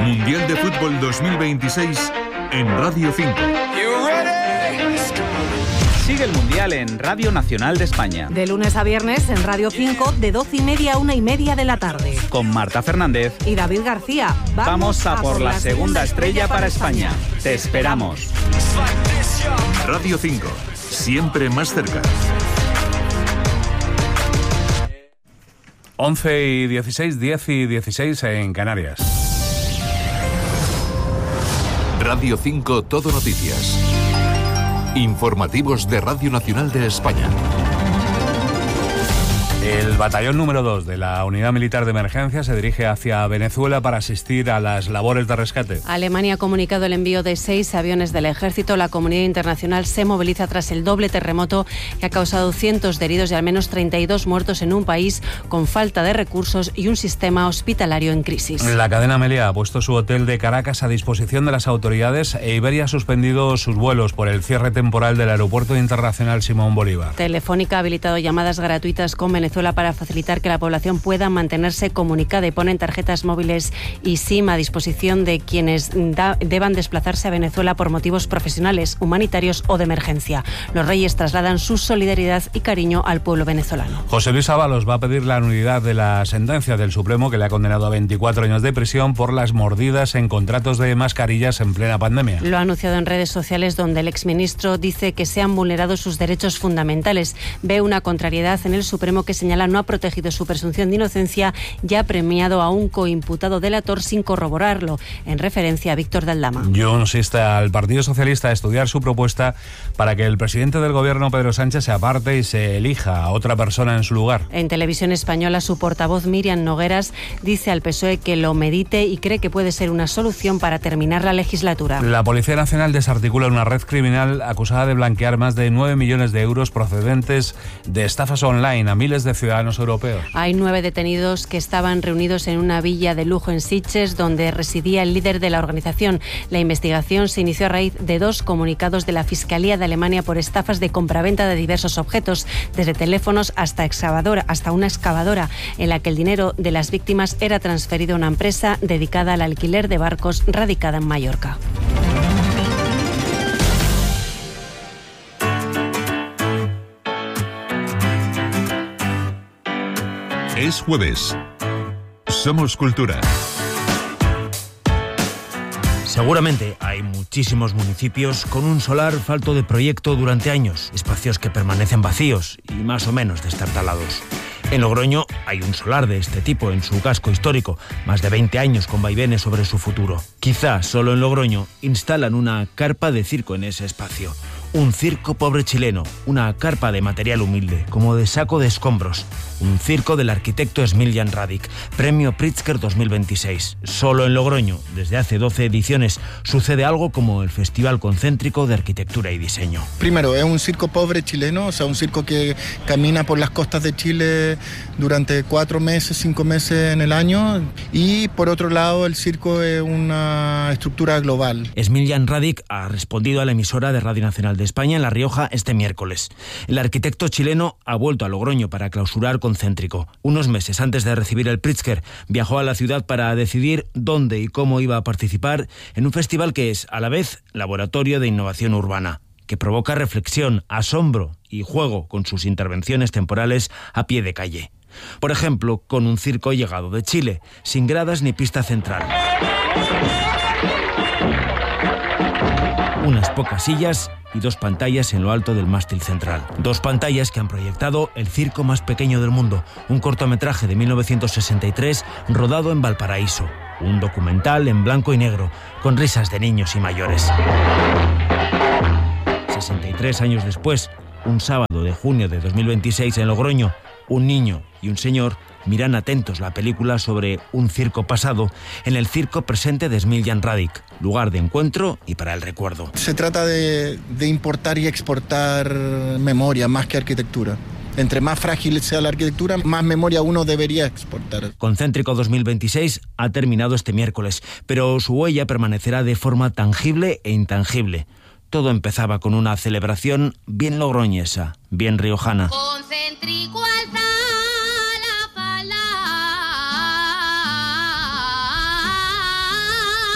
Mundial de Fútbol 2026 en Radio 5. Sigue el Mundial en Radio Nacional de España. De lunes a viernes en Radio 5, de 12:30 a 1:30 de la tarde. Con Marta Fernández y David García. Vamos a por la segunda estrella para España. Te esperamos. Radio 5, siempre más cerca. 11:16, 10:16 en Canarias. Radio 5, Todo Noticias. Informativos de Radio Nacional de España. El batallón número 2 de la Unidad Militar de Emergencia se dirige hacia Venezuela para asistir a las labores de rescate. Alemania ha comunicado el envío de 6 aviones del ejército. La comunidad internacional se moviliza tras el doble terremoto que ha causado cientos de heridos y al menos 32 muertos en un país con falta de recursos y un sistema hospitalario en crisis. La cadena Meliá ha puesto su hotel de Caracas a disposición de las autoridades e Iberia ha suspendido sus vuelos por el cierre temporal del Aeropuerto Internacional Simón Bolívar. Telefónica ha habilitado llamadas gratuitas con Venezuela para facilitar que la población pueda mantenerse comunicada y ponen tarjetas móviles y SIM a disposición de quienes deban desplazarse a Venezuela por motivos profesionales, humanitarios o de emergencia. Los Reyes trasladan su solidaridad y cariño al pueblo venezolano. José Luis Ábalos va a pedir la nulidad de la sentencia del Supremo que le ha condenado a 24 años de prisión por las mordidas en contratos de mascarillas en plena pandemia. Lo ha anunciado en redes sociales, donde el exministro dice que se han vulnerado sus derechos fundamentales. Ve una contrariedad en el Supremo que señala no ha protegido su presunción de inocencia y ha premiado a un coimputado delator sin corroborarlo, en referencia a Víctor de Aldama. Junts insta al Partido Socialista a estudiar su propuesta para que el presidente del Gobierno, Pedro Sánchez, se aparte y se elija a otra persona en su lugar. En Televisión Española, su portavoz Míriam Nogueras dice al PSOE que lo medite y cree que puede ser una solución para terminar la legislatura. La Policía Nacional desarticula una red criminal acusada de blanquear más de 9 millones de euros procedentes de estafas online a miles de ciudadanos europeos. Hay 9 detenidos que estaban reunidos en una villa de lujo en Sitges, donde residía el líder de la organización. La investigación se inició a raíz de 2 comunicados de la Fiscalía de Alemania por estafas de compraventa de diversos objetos, desde teléfonos hasta una excavadora, en la que el dinero de las víctimas era transferido a una empresa dedicada al alquiler de barcos radicada en Mallorca. Es jueves. Somos Cultura. Seguramente hay muchísimos municipios con un solar falto de proyecto durante años, espacios que permanecen vacíos y más o menos destartalados. En Logroño hay un solar de este tipo en su casco histórico, más de 20 años con vaivenes sobre su futuro. Quizá solo en Logroño instalan una carpa de circo en ese espacio. Un circo pobre chileno, una carpa de material humilde, como de saco de escombros. Un circo del arquitecto Smiljan Radic, premio Pritzker 2026. Solo en Logroño, desde hace 12 ediciones, sucede algo como el Festival Concéntrico de Arquitectura y Diseño. Primero, es un circo pobre chileno, o sea, un circo que camina por las costas de Chile durante 4 meses, 5 meses en el año. Y por otro lado, el circo es una estructura global. Smiljan Radic ha respondido a la emisora de Radio Nacional de España en La Rioja este miércoles. El arquitecto chileno ha vuelto a Logroño para clausurar Concéntrico. Unos meses antes de recibir el Pritzker, viajó a la ciudad para decidir dónde y cómo iba a participar en un festival que es, a la vez, laboratorio de innovación urbana, que provoca reflexión, asombro y juego con sus intervenciones temporales a pie de calle. Por ejemplo, con un circo llegado de Chile, sin gradas ni pista central. Unas pocas sillas y 2 pantallas en lo alto del mástil central. 2 pantallas que han proyectado El circo más pequeño del mundo, un cortometraje de 1963 rodado en Valparaíso. Un documental en blanco y negro, con risas de niños y mayores. 63 años después, un sábado de junio de 2026 en Logroño, un niño y un señor miran atentos la película sobre un circo pasado en el circo presente de Smiljan Radic, lugar de encuentro y para el recuerdo. Se trata de importar y exportar memoria más que arquitectura. Entre más frágil sea la arquitectura, más memoria uno debería exportar. Concéntrico 2026 ha terminado este miércoles, pero su huella permanecerá de forma tangible e intangible. Todo empezaba con una celebración bien logroñesa, bien riojana. Concéntrico alza la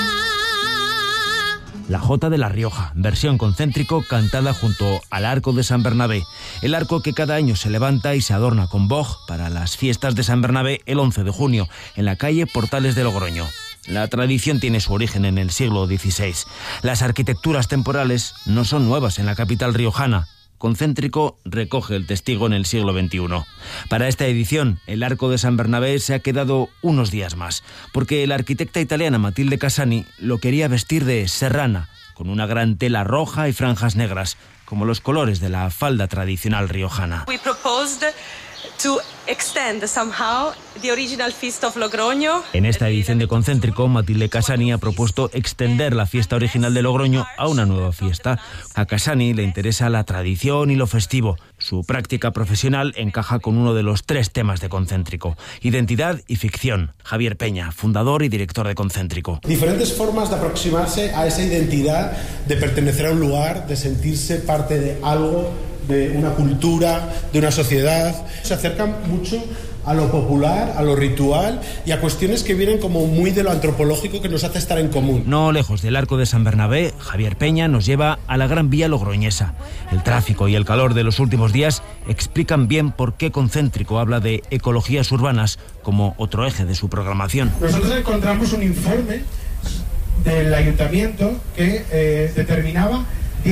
la Jota de La Rioja, versión concéntrico cantada junto al Arco de San Bernabé. El arco que cada año se levanta y se adorna con boj para las fiestas de San Bernabé el 11 de junio, en la calle Portales de Logroño. La tradición tiene su origen en el siglo XVI. Las arquitecturas temporales no son nuevas en la capital riojana. Concéntrico recoge el testigo en el siglo XXI. Para esta edición, el Arco de San Bernabé se ha quedado unos días más, porque la arquitecta italiana Matilde Casani lo quería vestir de serrana, con una gran tela roja y franjas negras, como los colores de la falda tradicional riojana. We proposed to extend somehow the original feast of Logroño. En esta edición de Concéntrico, Matilde Casani ha propuesto extender la fiesta original de Logroño a una nueva fiesta. A Casani le interesa la tradición y lo festivo. Su práctica profesional encaja con uno de los 3 temas de Concéntrico: identidad y ficción. Javier Peña, fundador y director de Concéntrico. Diferentes formas de aproximarse a esa identidad, de pertenecer a un lugar, de sentirse parte de algo, de una cultura, de una sociedad. Se acercan mucho a lo popular, a lo ritual y a cuestiones que vienen como muy de lo antropológico, que nos hace estar en común. No lejos del Arco de San Bernabé, Javier Peña nos lleva a la Gran Vía logroñesa. El tráfico y el calor de los últimos días explican bien por qué Concéntrico habla de ecologías urbanas como otro eje de su programación. Nosotros encontramos un informe del ayuntamiento que determinaba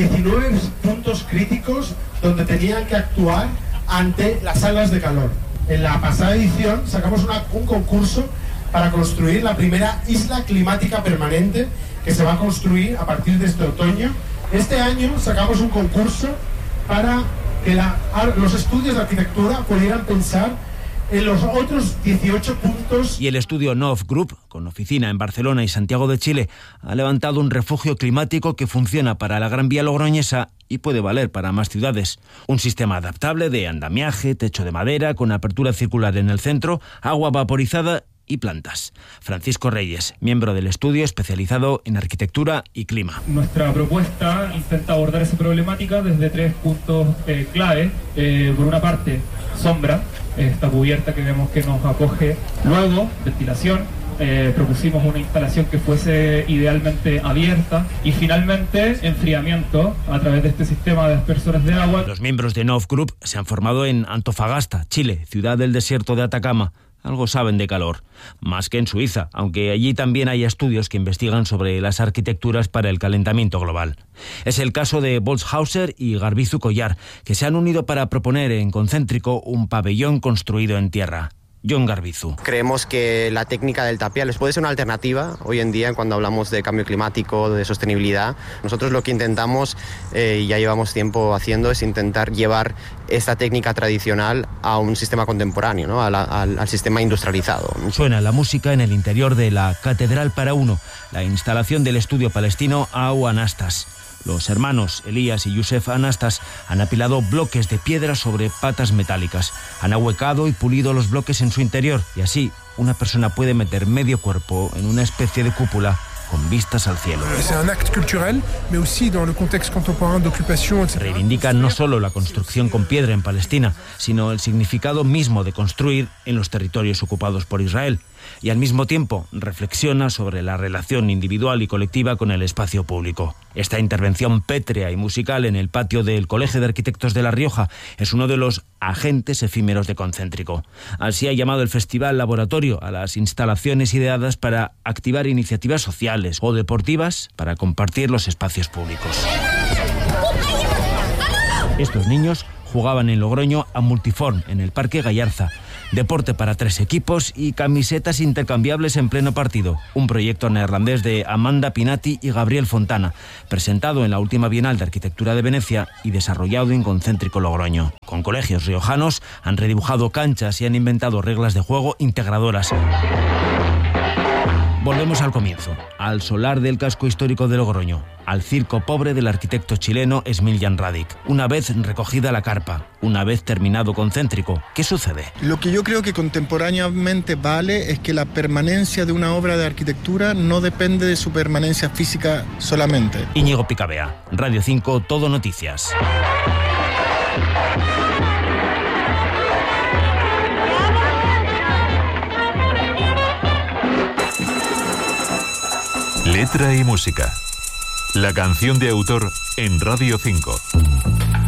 19 puntos críticos donde tenían que actuar ante las salas de calor. En la pasada edición sacamos un concurso para construir la primera isla climática permanente que se va a construir a partir de este otoño. Este año sacamos un concurso para que los estudios de arquitectura pudieran pensar en los otros 18 puntos. Y el estudio NOV Group, con oficina en Barcelona y Santiago de Chile, ha levantado un refugio climático que funciona para la Gran Vía logroñesa y puede valer para más ciudades. Un sistema adaptable de andamiaje, techo de madera, con apertura circular en el centro, agua vaporizada y plantas. Francisco Reyes, miembro del estudio especializado en arquitectura y clima. Nuestra propuesta intenta abordar esa problemática desde 3 puntos clave. Por una parte, sombra, esta cubierta que vemos que nos acoge. Luego, ventilación. Propusimos una instalación que fuese idealmente abierta y finalmente enfriamiento a través de este sistema de aspersores de agua. Los miembros de NOV Group se han formado en Antofagasta, Chile, ciudad del desierto de Atacama. Algo saben de calor, más que en Suiza, aunque allí también hay estudios que investigan sobre las arquitecturas para el calentamiento global. Es el caso de Bolshauser y Garbizu Collar, que se han unido para proponer en Concéntrico un pabellón construido en tierra. John Garbizu. Creemos que la técnica del tapial puede ser una alternativa hoy en día cuando hablamos de cambio climático, de sostenibilidad. Nosotros lo que intentamos, y ya llevamos tiempo haciendo, es intentar llevar esta técnica tradicional a un sistema contemporáneo, ¿no? al sistema industrializado. Suena la música en el interior de la Catedral para Uno, la instalación del estudio palestino Au Anastas. Los hermanos Elías y Yusef Anastas han apilado bloques de piedra sobre patas metálicas. Han ahuecado y pulido los bloques en su interior y así una persona puede meter medio cuerpo en una especie de cúpula con vistas al cielo. Reivindican no solo la construcción con piedra en Palestina, sino el significado mismo de construir en los territorios ocupados por Israel. Y al mismo tiempo reflexiona sobre la relación individual y colectiva con el espacio público. Esta intervención pétrea y musical en el patio del Colegio de Arquitectos de La Rioja es uno de los agentes efímeros de Concéntrico. Así ha llamado el Festival Laboratorio a las instalaciones ideadas para activar iniciativas sociales o deportivas para compartir los espacios públicos. Estos niños jugaban en Logroño a multiform en el Parque Gallarza. Deporte para 3 equipos y camisetas intercambiables en pleno partido. Un proyecto neerlandés de Amanda Pinati y Gabriel Fontana, presentado en la última Bienal de Arquitectura de Venecia y desarrollado en Concéntrico Logroño. Con colegios riojanos han redibujado canchas y han inventado reglas de juego integradoras. Volvemos al comienzo, al solar del casco histórico de Logroño, al circo pobre del arquitecto chileno Smiljan Radic. Una vez recogida la carpa, una vez terminado Concéntrico, ¿qué sucede? Lo que yo creo que contemporáneamente vale es que la permanencia de una obra de arquitectura no depende de su permanencia física solamente. Íñigo Picabea, Radio 5, Todo Noticias. Letra y música. La canción de autor en Radio 5.